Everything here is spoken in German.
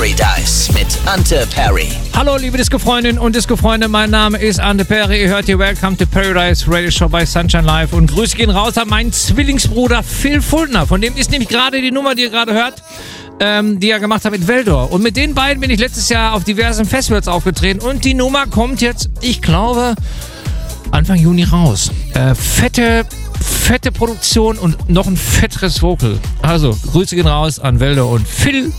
Paradise mit Ante Perry. Hallo liebe Disco-Freundinnen und Disco-Freunde, mein Name ist Ante Perry. Ihr hört hier Welcome to Paradise Radio Show bei Sunshine Live und Grüße gehen raus an meinen Zwillingsbruder Phil Fultner. Von dem ist nämlich gerade die Nummer, die ihr gerade hört, die er gemacht hat mit Veldor. Und mit den beiden bin ich letztes Jahr auf diversen Festivals aufgetreten und die Nummer kommt jetzt, ich glaube, Anfang Juni raus. Fette Produktion und noch ein fetteres Vocal. Also, Grüße gehen raus an Veldor und Phil